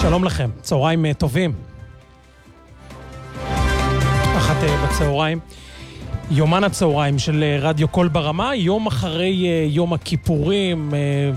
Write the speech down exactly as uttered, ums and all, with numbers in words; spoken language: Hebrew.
שלום לכם, צהריים טובים. אחת בצהריים. יומן הצהריים של רדיו קול ברמה, יום אחרי יום הכיפורים,